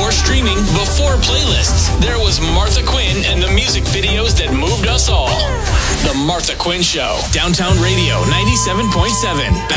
before streaming, before playlists. There was Martha Quinn and the music videos that moved us all. The Martha Quinn Show. Downtown Radio 97.7.